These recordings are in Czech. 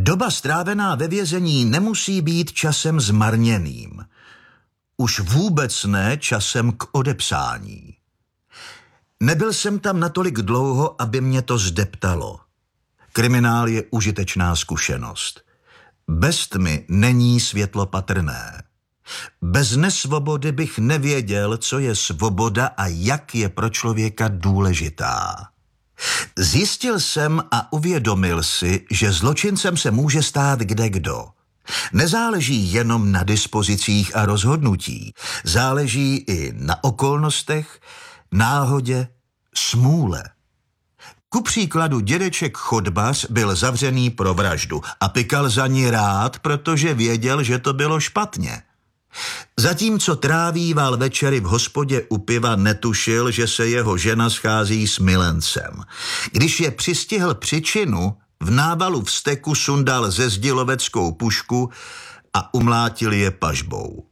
Doba strávená ve vězení nemusí být časem zmarněným. Už vůbec ne časem k odepsání. Nebyl jsem tam natolik dlouho, aby mě to zdeptalo. Kriminál je užitečná zkušenost. Bez tmy není světlo patrné. Bez nesvobody bych nevěděl, co je svoboda a jak je pro člověka důležitá. Zjistil jsem a uvědomil si, že zločincem se může stát kdekdo. Nezáleží jenom na dispozicích a rozhodnutí, záleží i na okolnostech, náhodě, smůle. Ku příkladu dědeček Chodbař byl zavřený pro vraždu a pikal za ní rád, protože věděl, že to bylo špatně. Zatímco trávýval večery v hospodě u piva, netušil, že se jeho žena schází s milencem. Když je přistihl při činu, v návalu vzteku sundal ze zdi loveckou pušku a umlátil je pažbou.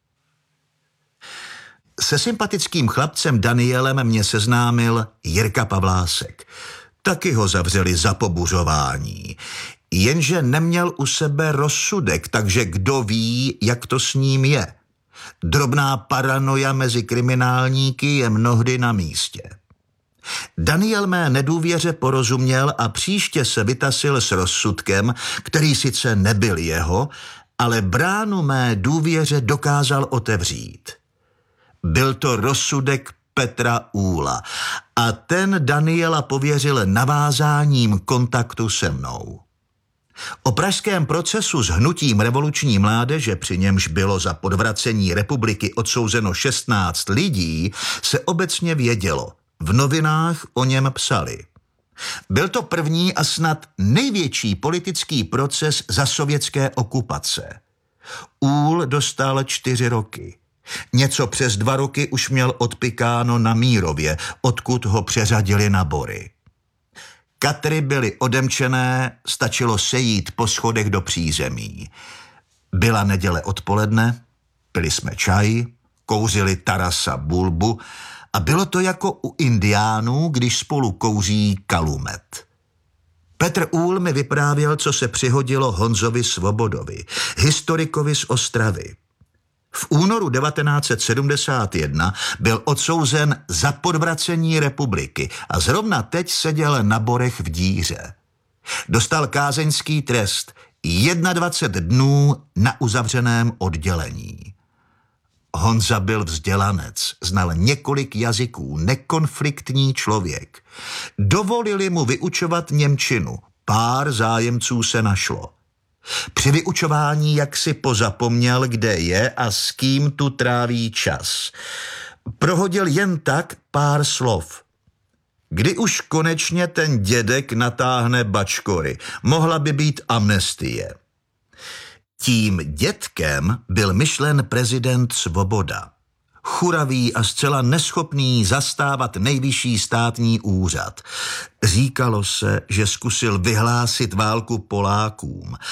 Se sympatickým chlapcem Danielem mě seznámil Jirka Pavlásek. Taky ho zavřeli za pobuřování. Jenže neměl u sebe rozsudek, takže kdo ví, jak to s ním je. Drobná paranoja mezi kriminálníky je mnohdy na místě. Daniel mé nedůvěře porozuměl a příště se vytasil s rozsudkem, který sice nebyl jeho, ale bránu mé důvěře dokázal otevřít. Byl to rozsudek Petra Úla a ten Daniela pověřil navázáním kontaktu se mnou. O pražském procesu s hnutím revoluční mládeže, při němž bylo za podvracení republiky odsouzeno 16 lidí, se obecně vědělo. V novinách o něm psali. Byl to první a snad největší politický proces za sovětské okupace. Úl dostal 4 roky. Něco přes 2 roky už měl odpikáno na Mírově, odkud ho přeřadili na Bory. Katry byly odemčené, stačilo sejít po schodech do přízemí. Byla neděle odpoledne, pili jsme čaj, kouřili Tarasa Bulbu a bylo to jako u indiánů, když spolu kouří kalumet. Petr Úl mi vyprávěl, co se přihodilo Honzovi Svobodovi, historikovi z Ostravy. V únoru 1971 byl odsouzen za podvracení republiky a zrovna teď seděl na Borech v díře. Dostal kázeňský trest 21 dnů na uzavřeném oddělení. Honza byl vzdělanec, znal několik jazyků, nekonfliktní člověk. Dovolili mu vyučovat němčinu, pár zájemců se našlo. Při vyučování jaksi pozapomněl, kde je a s kým tu tráví čas. Prohodil jen tak pár slov. Kdy už konečně ten dědek natáhne bačkory, mohla by být amnestie. Tím dědkem byl myšlen prezident Svoboda. Churavý a zcela neschopný zastávat nejvyšší státní úřad. Říkalo se, že zkusil vyhlásit válku Polákům